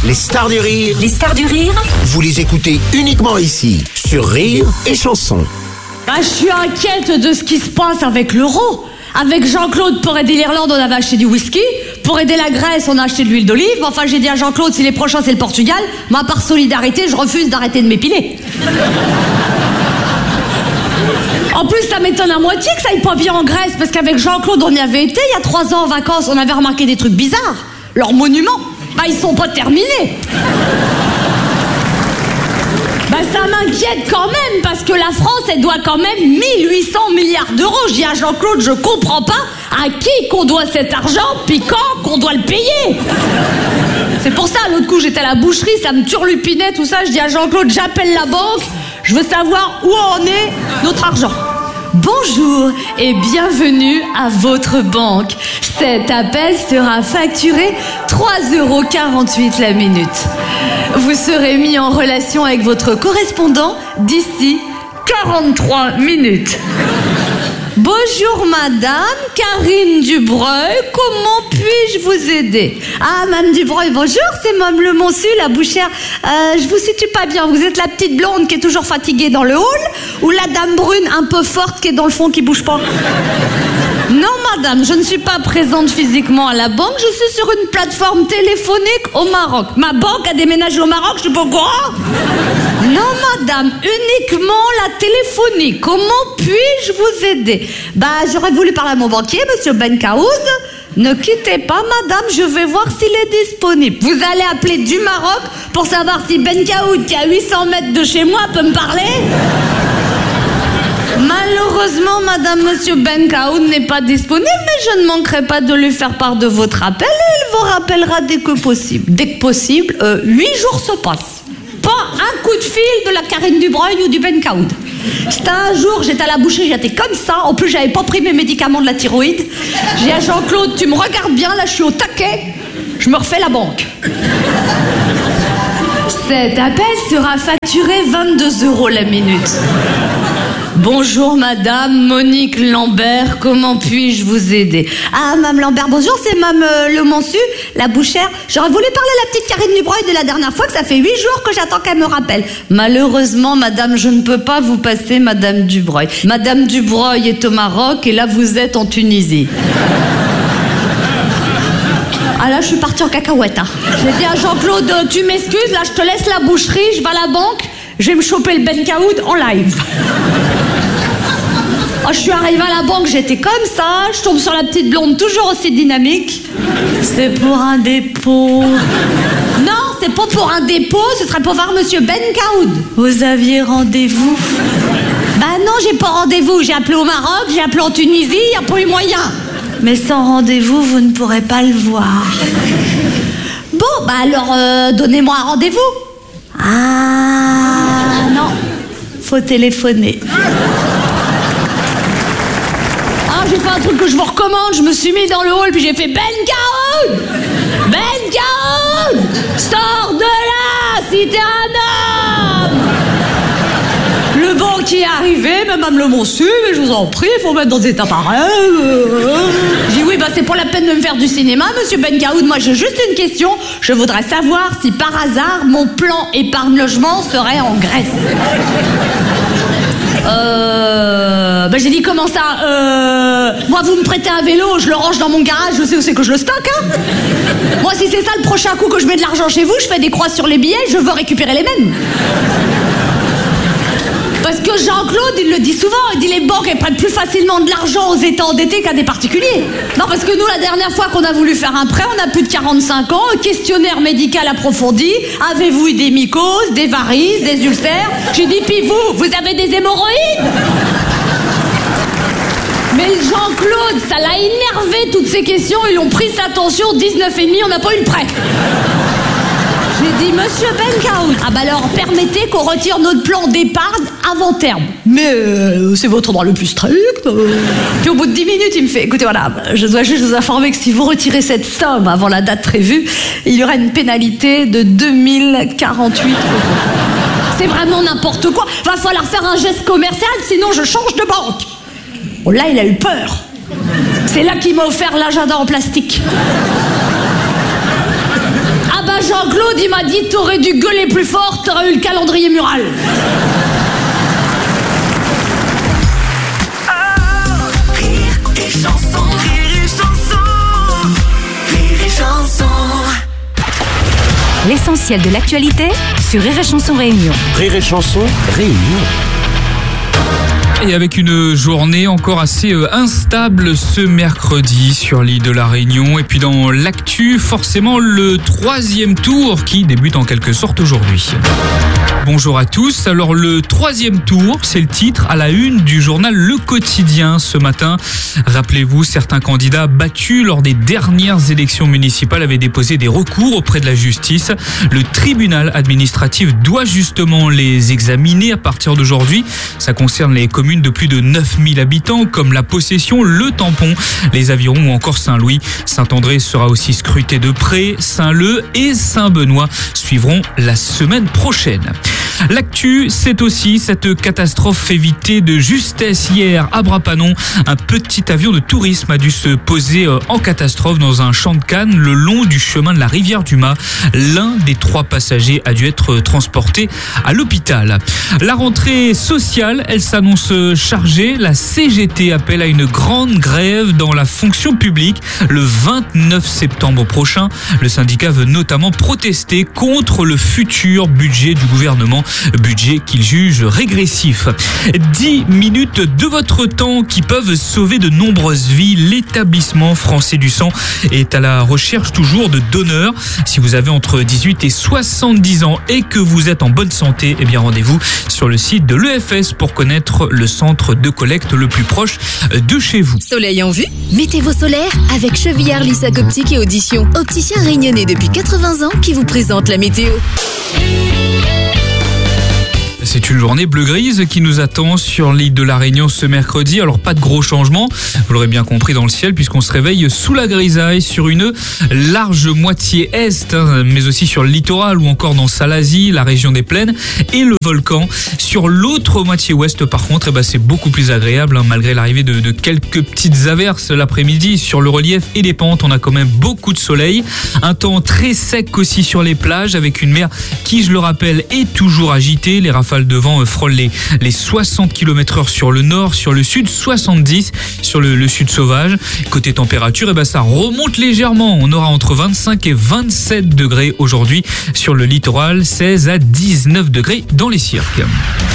Les stars du rire. Les stars du rire. Vous les écoutez uniquement ici, sur Rire et Chanson. Je suis inquiète de ce qui se passe avec l'euro. Avec Jean-Claude, pour aider l'Irlande, on avait acheté du whisky. Pour aider la Grèce, on a acheté de l'huile d'olive. Enfin, j'ai dit à Jean-Claude, si les prochains c'est le Portugal, moi, par solidarité, je refuse d'arrêter de m'épiler. En plus, ça m'étonne à moitié que ça aille pas bien en Grèce, parce qu'avec Jean-Claude, on y avait été il y a 3 ans en vacances, on avait remarqué des trucs bizarres. Leurs monuments, ils sont pas terminés. Ça m'inquiète quand même, parce que la France, elle doit quand même 1800 milliards d'euros. Je dis à Jean-Claude, je comprends pas à qui qu'on doit cet argent, puis quand qu'on doit le payer. C'est pour ça, l'autre coup, j'étais à la boucherie, ça me turlupinait, tout ça. Je dis à Jean-Claude, j'appelle la banque, je veux savoir où en est notre argent. Bonjour et bienvenue à votre banque. Cet appel sera facturé 3,48 € la minute. Vous serez mis en relation avec votre correspondant d'ici 43 minutes. Bonjour madame, Karine Dubreuil, comment puis-je vous aider? Ah, madame Dubreuil, bonjour, c'est madame Le Monsu, la bouchère. Je vous situe pas bien, vous êtes la petite blonde qui est toujours fatiguée dans le hall, ou la dame brune un peu forte qui est dans le fond qui bouge pas? Non madame, je ne suis pas présente physiquement à la banque, je suis sur une plateforme téléphonique au Maroc. Ma banque a déménagé au Maroc, je suis pas au courant? Non madame, uniquement la téléphonie. Comment puis-je vous aider? J'aurais voulu parler à mon banquier, monsieur Benkaoud. Ne quittez pas madame, je vais voir s'il est disponible. Vous allez appeler du Maroc pour savoir si Benkaoud, qui est à 800 mètres de chez moi, peut me parler? Malheureusement, madame, monsieur Benkaoud n'est pas disponible, mais je ne manquerai pas de lui faire part de votre appel et il vous rappellera dès que possible. Dès que possible, 8 jours se passent. Pas un coup de fil de la Karine Dubreuil ou du Benkaoud. C'était un jour, j'étais à la boucherie, j'étais comme ça. En plus, j'avais pas pris mes médicaments de la thyroïde. J'ai dit à Jean-Claude, tu me regardes bien, là, je suis au taquet. Je me refais la banque. Cet appel sera facturé 22 € la minute. Bonjour madame, Monique Lambert, comment puis-je vous aider? Ah, madame Lambert, bonjour, c'est madame Le Monsu, la bouchère. J'aurais voulu parler à la petite Karine Dubreuil de la dernière fois, que ça fait 8 jours que j'attends qu'elle me rappelle. Malheureusement, madame, je ne peux pas vous passer madame Dubreuil. Madame Dubreuil est au Maroc et là, vous êtes en Tunisie. Ah là, je suis partie en cacahuète. J'ai dit à Jean-Claude, tu m'excuses, là, je te laisse la boucherie, je vais à la banque, je vais me choper le Benkaoud en live. Je suis arrivée à la banque, j'étais comme ça, je tombe sur la petite blonde toujours aussi dynamique. C'est pour un dépôt. Non, c'est pas pour un dépôt, ce serait pour voir monsieur Benkaoud. Vous aviez rendez-vous? Non, j'ai pas rendez-vous, j'ai appelé au Maroc, j'ai appelé en Tunisie, y a pas eu moyen. Mais sans rendez-vous, vous ne pourrez pas le voir. Bon, alors, donnez-moi un rendez-vous. Ah, non, faut téléphoner. J'ai fait un truc que je vous recommande, je me suis mis dans le hall puis j'ai fait Benkaoud! Benkaoud! Sors de là, si t'es un homme! Le banquier est arrivé, madame Le Monsu, mais je vous en prie, il faut mettre dans des appareils. J'ai dit oui, c'est pour la peine de me faire du cinéma, monsieur Benkaoud, moi j'ai juste une question, je voudrais savoir si par hasard mon plan épargne-logement serait en Grèce. J'ai dit comment ça? Moi vous me prêtez un vélo, je le range dans mon garage, je sais où c'est que je le stocke, Moi si c'est ça le prochain coup que je mets de l'argent chez vous, je fais des croix sur les billets, je veux récupérer les mêmes. Parce que Jean-Claude, il le dit souvent, il dit les banques elles prêtent plus facilement de l'argent aux États endettés qu'à des particuliers. Non, parce que nous, la dernière fois qu'on a voulu faire un prêt, on a plus de 45 ans, questionnaire médical approfondi, avez-vous eu des mycoses, des varices, des ulcères? J'ai dit, puis vous avez des hémorroïdes? Mais Jean-Claude, ça l'a énervé toutes ces questions, ils ont pris sa tension, 19,5, on n'a pas eu le prêt. J'ai dit, monsieur Benkaoud, alors permettez qu'on retire notre plan d'épargne avant terme. Mais c'est votre droit le plus strict. Puis au bout de 10 minutes, il me fait, écoutez, voilà, je dois juste vous informer que si vous retirez cette somme avant la date prévue, il y aura une pénalité de 2048 €. C'est vraiment n'importe quoi. Va falloir faire un geste commercial, sinon je change de banque. Bon, là, il a eu peur. C'est là qu'il m'a offert l'agenda en plastique. bah Jean-Claude, il m'a dit t'aurais dû gueuler plus fort, t'aurais eu le calendrier mural. L'essentiel de l'actualité sur Rire et Chanson Réunion. Rire et Chanson Réunion. Et avec une journée encore assez instable ce mercredi sur l'île de la Réunion. Et puis dans l'actu, forcément le 3e tour qui débute en quelque sorte aujourd'hui. Bonjour à tous. Alors le 3e tour, c'est le titre à la une du journal Le Quotidien ce matin. Rappelez-vous, certains candidats battus lors des dernières élections municipales avaient déposé des recours auprès de la justice. Le tribunal administratif doit justement les examiner à partir d'aujourd'hui. Ça concerne les communes de plus de 9000 habitants comme La Possession, Le Tampon, les Avirons ou encore Saint-Louis. Saint-André sera aussi scruté de près. Saint-Leu et Saint-Benoît suivront la semaine prochaine. L'actu, c'est aussi cette catastrophe évitée de justesse hier à Brapanon. Un petit avion de tourisme a dû se poser en catastrophe dans un champ de canne le long du chemin de la rivière du Mât. L'un des 3 passagers a dû être transporté à l'hôpital. La rentrée sociale, elle s'annonce chargée. La CGT appelle à une grande grève dans la fonction publique le 29 septembre prochain. Le syndicat veut notamment protester contre le futur budget du gouvernement. Budget qu'il juge régressif. 10 minutes de votre temps qui peuvent sauver de nombreuses vies. L'établissement français du sang est à la recherche toujours de donneurs. Si vous avez entre 18 et 70 ans et que vous êtes en bonne santé, eh bien rendez-vous sur le site de l'EFS pour connaître le centre de collecte le plus proche de chez vous. Soleil en vue? Mettez vos solaires avec Chevillard Lissac Optique et Audition. Opticien réunionnais depuis 80 ans qui vous présente la météo. C'est une journée bleu-grise qui nous attend sur l'île de la Réunion ce mercredi. Alors pas de gros changements, vous l'aurez bien compris dans le ciel, puisqu'on se réveille sous la grisaille sur une large moitié est, mais aussi sur le littoral ou encore dans Salazie, la région des plaines et le volcan. Sur l'autre moitié ouest par contre, c'est beaucoup plus agréable, malgré l'arrivée de quelques petites averses l'après-midi. Sur le relief et les pentes, on a quand même beaucoup de soleil. Un temps très sec aussi sur les plages, avec une mer qui, je le rappelle, est toujours agitée. Les rafales de vent frôlent les 60 km/h sur le nord, sur le sud, 70 sur le sud sauvage. Côté température, ça remonte légèrement. On aura entre 25 et 27 degrés aujourd'hui sur le littoral, 16 à 19 degrés dans les cirques.